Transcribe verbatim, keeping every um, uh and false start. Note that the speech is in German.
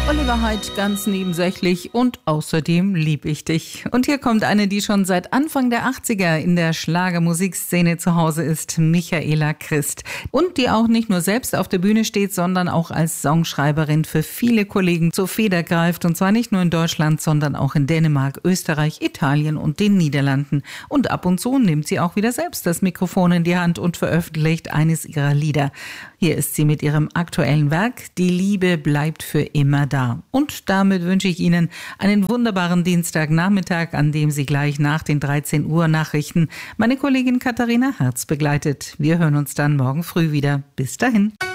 Oliver Heidt ganz nebensächlich und außerdem lieb ich dich. Und hier kommt eine, die schon seit Anfang der achtziger in der Schlagermusikszene zu Hause ist, Michaela Christ. Und die auch nicht nur selbst auf der Bühne steht, sondern auch als Songschreiberin für viele Kollegen zur Feder greift. Und zwar nicht nur in Deutschland, sondern auch in Dänemark, Österreich, Italien und den Niederlanden. Und ab und zu nimmt sie auch wieder selbst das Mikrofon in die Hand und veröffentlicht eines ihrer Lieder. Hier ist sie mit ihrem aktuellen Werk Die Liebe bleibt für immer da. Und damit wünsche ich Ihnen einen wunderbaren Dienstagnachmittag, an dem Sie gleich nach den dreizehn Uhr Nachrichten meine Kollegin Katharina Herz begleitet. Wir hören uns dann morgen früh wieder. Bis dahin.